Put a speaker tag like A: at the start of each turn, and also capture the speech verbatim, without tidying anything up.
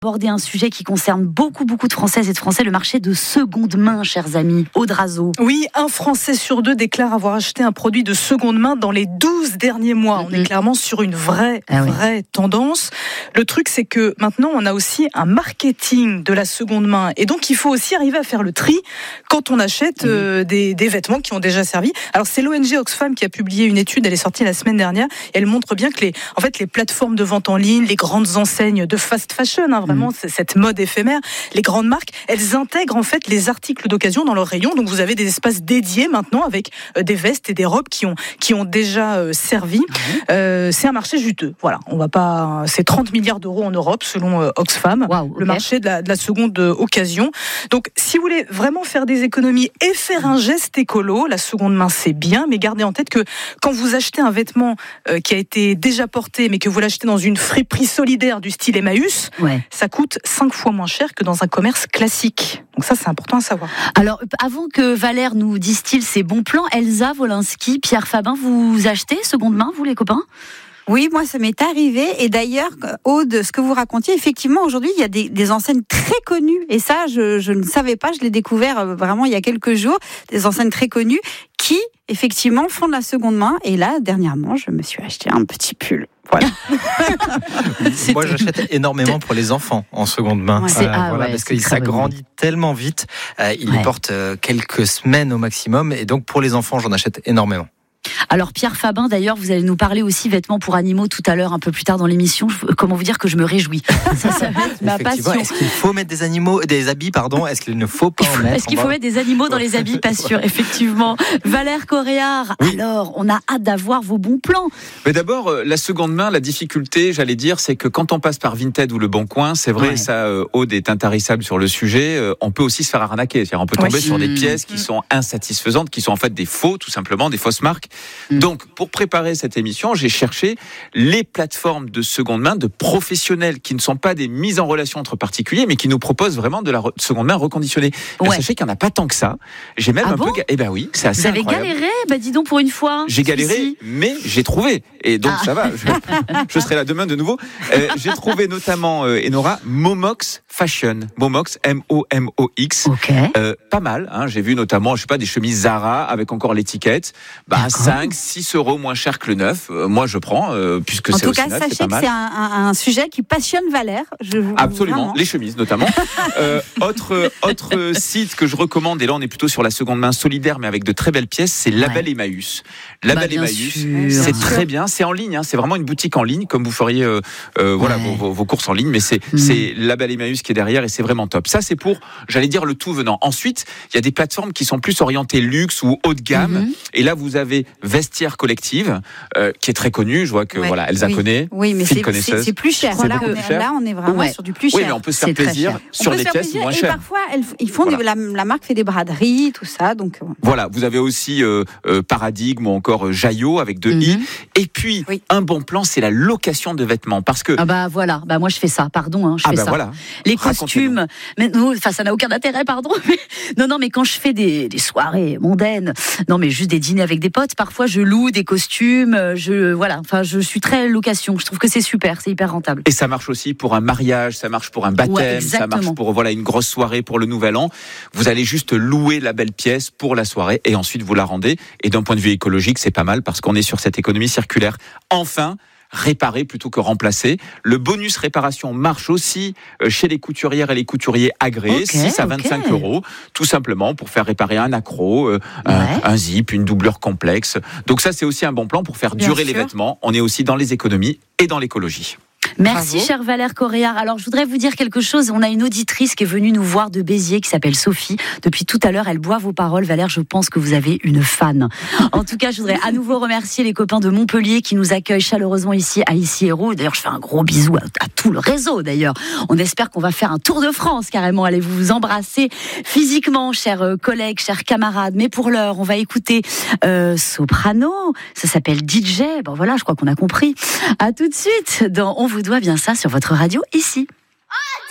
A: Aborder un sujet qui concerne beaucoup, beaucoup de Françaises et de Français, le marché de seconde main, chers amis. Aude Razeau.
B: Oui, un Français sur deux déclare avoir acheté un produit de seconde main dans les douze derniers mois. Mm-hmm. On est clairement sur une vraie, ah oui. vraie tendance. Le truc, c'est que maintenant, on a aussi un marketing de la seconde main. Et donc, il faut aussi arriver à faire le tri quand on achète euh, des, des vêtements qui ont déjà servi. Alors, c'est l'O N G Oxfam qui a publié une étude, elle est sortie la semaine dernière, et elle montre bien que les, en fait, les plateformes de vente en ligne, les grandes enseignes de fast fashion, hein, vraiment, mmh. cette mode éphémère, les grandes marques, elles intègrent en fait les articles d'occasion dans leurs rayons. Donc, vous avez des espaces dédiés maintenant avec euh, des vestes et des robes qui ont, qui ont déjà euh, servi. Mmh. Euh, c'est un marché juteux. Voilà, on va pas, c'est trente milliards d'euros en Europe selon euh, Oxfam, wow, okay. le marché de la, de la seconde euh, occasion. Donc, si vous voulez vraiment faire des économies et faire un geste écolo, la seconde main c'est bien, mais gardez en tête que quand vous achetez un vêtement euh, qui a été déjà porté, mais que vous l'achetez dans une friperie solidaire du style Emmaüs, ouais. ça coûte cinq fois moins cher que dans un commerce classique. Donc ça, c'est important à savoir.
A: Alors, avant que Valère nous distille ses bons plans, Elsa Wolinski, Pierre Fabin, vous achetez seconde main, vous les copains ?
C: Oui, moi, ça m'est arrivé. Et d'ailleurs, Aude, ce que vous racontiez, effectivement, aujourd'hui, il y a des, des enseignes très connues. Et ça, je, je ne savais pas, je l'ai découvert vraiment il y a quelques jours. Des enseignes très connues qui, effectivement, font de la seconde main. Et là, dernièrement, je me suis acheté un petit pull. Voilà.
D: Moi, j'achète énormément pour les enfants en seconde main.
A: Ouais.
D: Euh,
A: ah
D: voilà,
A: ouais,
D: parce qu'il s'agrandit tellement vite. Euh, il ouais. les porte euh, quelques semaines au maximum. Et donc, pour les enfants, j'en achète énormément.
A: Alors Pierre Fabin, d'ailleurs, vous allez nous parler aussi vêtements pour animaux tout à l'heure, un peu plus tard dans l'émission. Comment vous dire que je me réjouis. Ça, ça va être ma passion.
D: Est-ce qu'il faut mettre des animaux, des habits, pardon. Est-ce qu'il ne faut pas en mettre?
A: Est-ce qu'il faut mettre des animaux dans les habits? Pas sûr, effectivement. Valère Coréard, oui. Alors, on a hâte d'avoir vos bons plans.
E: Mais d'abord, la seconde main, la difficulté, j'allais dire, c'est que quand on passe par Vinted ou Le Bon Coin, c'est vrai, ouais. ça, euh, Aude est intarissable sur le sujet. Euh, on peut aussi se faire arnaquer. C'est-à-dire, on peut tomber ouais. sur mmh. des pièces qui sont insatisfaisantes, qui sont en fait des faux, tout simplement, des fausses marques. Mmh. Donc, pour préparer cette émission, j'ai cherché les plateformes de seconde main de professionnels qui ne sont pas des mises en relation entre particuliers, mais qui nous proposent vraiment de la re- seconde main reconditionnée. Ouais. Là, sachez qu'il n'y en a pas tant que ça. J'ai même
A: ah
E: un
A: bon
E: peu... Ga- eh ben oui, c'est assez
A: Vous avez
E: incroyable.
A: galéré? Bah dis donc pour une fois.
E: J'ai galéré,
A: ici.
E: mais j'ai trouvé. Et donc, ah. ça va. Je, je serai là demain de nouveau. Euh, j'ai trouvé notamment, euh, Enora, Momox Fashion. Momox, M O M O X.
A: Okay.
E: Euh, pas mal. Hein. J'ai vu notamment, je sais pas, des chemises Zara avec encore l'étiquette. Bah, cinq, six euros moins cher que le neuf. Euh, moi, je prends, euh, puisque
C: en
E: c'est
C: tout
E: aussi
C: cas,
E: neuf,
C: sachez
E: c'est pas
C: que
E: mal.
C: c'est un, un, un sujet qui passionne Valère. Je vous,
E: Absolument,
C: vraiment.
E: Les chemises notamment. euh, autre, autre site que je recommande, et là on est plutôt sur la seconde main solidaire, mais avec de très belles pièces, c'est Label ouais. Emmaüs. Label bah, Emmaüs, sûr. C'est très bien, c'est en ligne, hein, c'est vraiment une boutique en ligne, comme vous feriez euh, euh, voilà, ouais. vos, vos, vos courses en ligne, mais c'est, mmh. c'est Label Emmaüs qui est derrière et c'est vraiment top. Ça, c'est pour, j'allais dire, le tout venant. Ensuite, il y a des plateformes qui sont plus orientées luxe ou haut de gamme, mmh. et là vous avez Vestiaire Collective, euh, qui est très connue, je vois que ouais. voilà, Elsa
C: oui.
E: connaît.
C: Oui, mais c'est, c'est, c'est plus cher.
E: C'est
C: là,
E: beaucoup
C: on
E: plus
C: est,
E: cher.
C: là, on est vraiment ouais. sur du plus cher.
E: Oui, mais on peut se faire
C: c'est
E: plaisir sur des pièces moins chères.
C: Et parfois, elles, ils font voilà. des, la, la marque fait des braderies, tout ça. Donc euh...
E: voilà, vous avez aussi euh, euh, Paradigme ou encore euh, Jaillot avec deux mm-hmm. i. Et puis oui. un bon plan, c'est la location de vêtements, parce que
A: ah bah voilà, bah moi je fais ça. Pardon, hein, je
E: ah
A: fais
E: bah
A: ça.
E: Voilà.
A: Les costumes, mais non, enfin ça n'a aucun intérêt, pardon. Mais, non, non, mais quand je fais des, des soirées mondaines, non, mais juste des dîners avec des potes, parfois je loue des costumes. Je voilà, enfin je suis très location. Je trouve que c'est super, c'est hyper rentable.
E: Et ça marche aussi pour un mariage, ça marche pour un baptême, ouais, ça marche pour voilà une grosse soirée pour le Nouvel An. Vous allez juste louer la belle pièce pour la soirée et ensuite vous la rendez. Et d'un point de vue écologique, c'est pas mal parce qu'on est sur cette économie circulaire. Enfin, réparer plutôt que remplacer. Le bonus réparation marche aussi chez les couturières et les couturiers agréés, okay, six à vingt-cinq okay. euros, tout simplement pour faire réparer un accro, euh, ouais. un, un zip, une doublure complexe. Donc ça, c'est aussi un bon plan pour faire Bien durer sûr. les vêtements. On est aussi dans les économies et dans l'écologie.
A: Merci,
C: Bravo.
A: cher Valère Coréard. Alors, je voudrais vous dire quelque chose. On a une auditrice qui est venue nous voir de Béziers, qui s'appelle Sophie. Depuis tout à l'heure, elle boit vos paroles. Valère, je pense que vous avez une fan. En tout cas, je voudrais à nouveau remercier les copains de Montpellier qui nous accueillent chaleureusement ici à Issy Hérault. D'ailleurs, je fais un gros bisou à, à tout le réseau, d'ailleurs. On espère qu'on va faire un tour de France, carrément. Allez vous vous embrasser physiquement, chers collègues, chers camarades. Mais pour l'heure, on va écouter euh, Soprano. Ça s'appelle D J. Bon, voilà, je crois qu'on a compris. À tout de suite dans On vous doit bien ça sur votre radio ici. Oh,